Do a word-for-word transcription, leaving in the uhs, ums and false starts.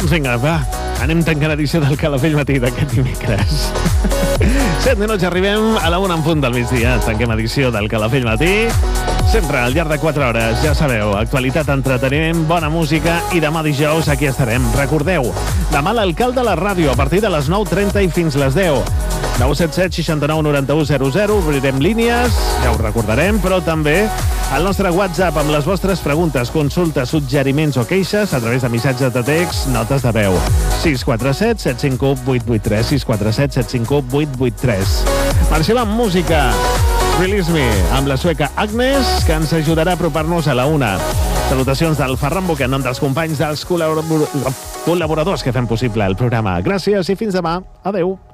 Doncs vinga, va, anem tancant l'edició del Calafell Matí d'aquest dimecres. Set minuts, arribem a la una en punt del migdia. Tanquem edició del Calafell Matí. Sempre al llarg de quatre hores, ja sabeu, actualitat, entreteniment, bona música, i demà dijous aquí estarem. Recordeu, demà l'alcalde a la ràdio a partir de les nou trenta i fins les deu. nou set set seixanta-nou noranta-u zero zero, obrirem línies, ja ho recordarem, però també el nostre WhatsApp amb les vostres preguntes, consultes, suggeriments o queixes a través de missatges de text, notes de veu. sis quatre set set cinc u vuit vuit tres, sis quatre set set cinc u vuit vuit tres. Marxem amb música. Release Me, amb la sueca Agnes, que ens ajudarà a apropar-nos a la una. Salutacions del Ferran Boquer, en nom dels companys dels col·labor- col·laboradors que fem possible el programa. Gràcies i fins demà. Adeu.